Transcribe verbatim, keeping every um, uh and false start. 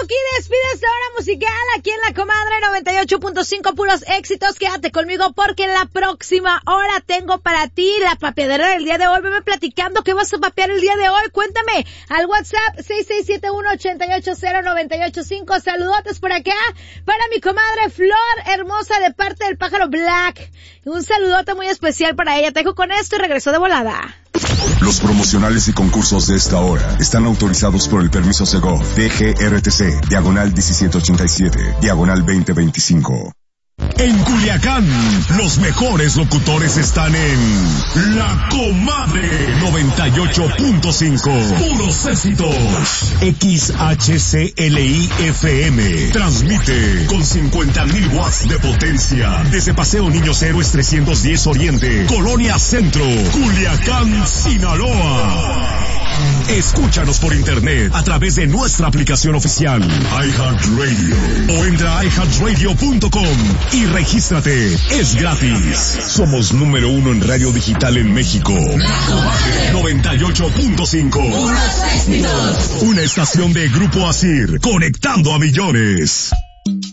Aquí despide esta hora musical aquí en La Comadre noventa y ocho punto cinco, puros éxitos. Quédate conmigo porque en la próxima hora tengo para ti la papeadera del día de hoy. Veme platicando qué vas a papear el día de hoy. Cuéntame al WhatsApp seis seis siete uno, ocho ocho cero, nueve ocho cinco. Saludotes por acá para mi comadre Flor hermosa de parte del Pájaro Black. Un saludote muy especial para ella. Te dejo con esto y regreso de volada. Los promocionales y concursos de esta hora están autorizados por el permiso Segov D G R T C, diagonal diecisiete ochenta y siete, diagonal veinte veinticinco. En Culiacán, los mejores locutores están en La Comadre noventa y ocho punto cinco. Puros éxitos. X H C L I F M transmite con cincuenta mil watts de potencia desde Paseo Niños Héroes trescientos diez Oriente, Colonia Centro, Culiacán, Sinaloa. Escúchanos por internet a través de nuestra aplicación oficial iHeartRadio o entra a i heart radio punto com y regístrate. Es gratis. Somos número uno en radio digital en México. noventa y ocho punto cinco. Una estación de Grupo Asir, conectando a millones.